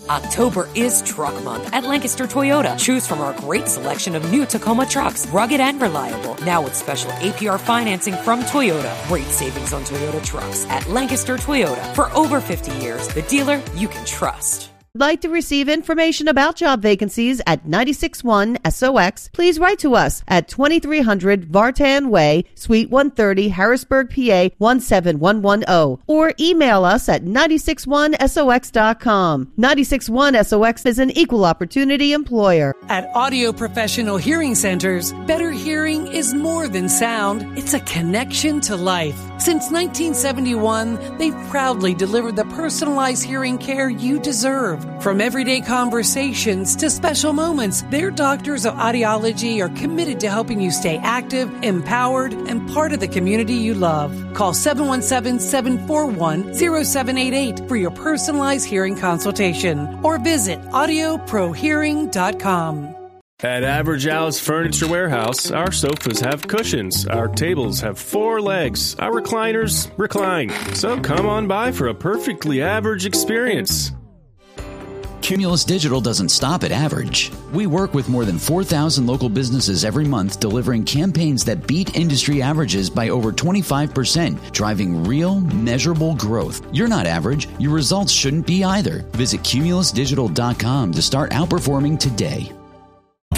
October is Truck Month at Lancaster Toyota. Choose from our great selection of new Tacoma trucks, rugged and reliable. Now with special APR financing from Toyota. Great savings on Toyota trucks at Lancaster Toyota. For over 50 years, the dealer you can trust. Like to receive information about job vacancies at 96.1 SOX, please write to us at 2300 Vartan Way, Suite 130, Harrisburg, PA 17110, or email us at 961sox.com. 96.1 SOX is an equal opportunity employer. At Audio Professional Hearing Centers, better hearing is more than sound. It's a connection to life. Since 1971, they've proudly delivered the personalized hearing care you deserve. From everyday conversations to special moments, their doctors of audiology are committed to helping you stay active, empowered, and part of the community you love. Call 717-741-0788 for your personalized hearing consultation or visit audioprohearing.com. At Average Alice Furniture Warehouse, our sofas have cushions, our tables have 4 legs, our recliners recline. So come on by for a perfectly average experience. Cumulus Digital doesn't stop at average. We work with more than 4,000 local businesses every month, delivering campaigns that beat industry averages by over 25%, driving real, measurable growth. You're not average. Your results shouldn't be either. Visit cumulusdigital.com to start outperforming today.